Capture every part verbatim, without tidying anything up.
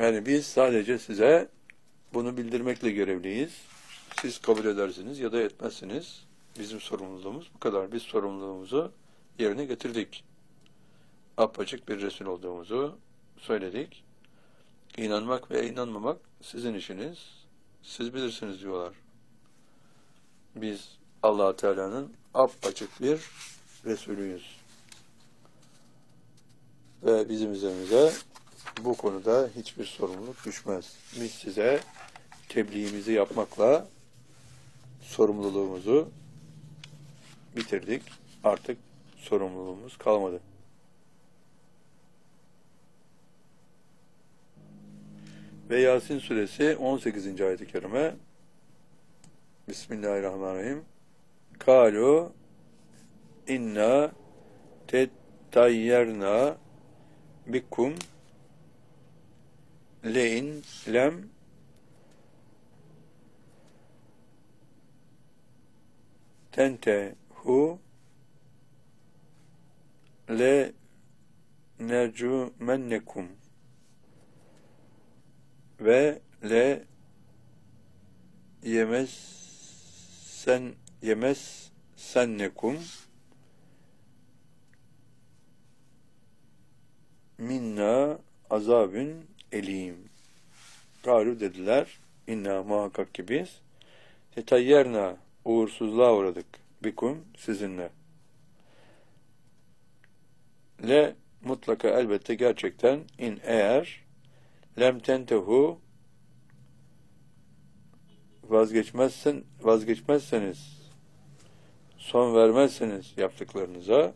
Yani biz sadece size bunu bildirmekle görevliyiz. Siz kabul edersiniz ya da etmezsiniz. Bizim sorumluluğumuz bu kadar. Biz sorumluluğumuzu yerine getirdik. Apaçık bir Resul olduğumuzu söyledik. İnanmak ve inanmamak sizin işiniz. Siz bilirsiniz diyorlar. Biz Allah Teala'nın apaçık bir Resulüyüz. Ve bizim üzerimize bu konuda hiçbir sorumluluk düşmez. Biz size tebliğimizi yapmakla sorumluluğumuzu bitirdik. Artık sorumluluğumuz kalmadı. Ve Yasin suresi on sekizinci ayet-i kerime. Bismillahirrahmanirrahim. Kalu inna tetayyerna bikum le'in lem tentehu le nercumennekum ve le yemezsen yemezsennekum minna azabün elim. Galu dediler, inna muhakkak ki biz tetayyerna uğursuzluğa uğradık bikum sizinle. Le mutlaka elbette gerçekten in eğer lem tentehu vazgeçmezsen vazgeçmezseniz son vermezseniz yaptıklarınıza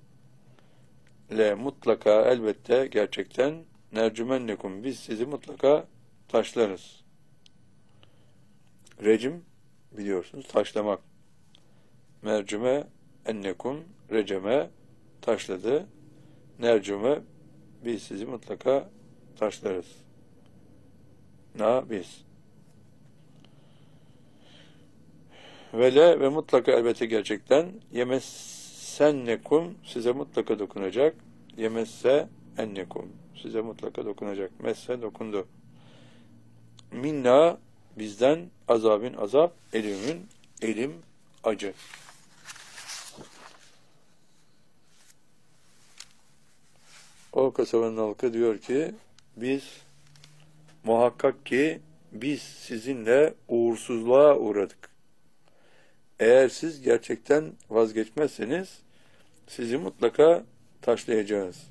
le mutlaka elbette gerçekten nercümennekum biz sizi mutlaka taşlarız. Recim biliyorsunuz taşlamak. Mercüme ennekum receme taşladı. Nercüme biz sizi mutlaka taşlarız. Na biz. Vele ve mutlaka elbette gerçekten yemessennekum size mutlaka dokunacak. Yemesse ennekum size mutlaka dokunacak. Messe dokundu. Minna bizden azabın azap, elimin elim acı. O kasabanın halkı diyor ki biz muhakkak ki biz sizinle uğursuzluğa uğradık. Eğer siz gerçekten vazgeçmezseniz sizi mutlaka taşlayacağız.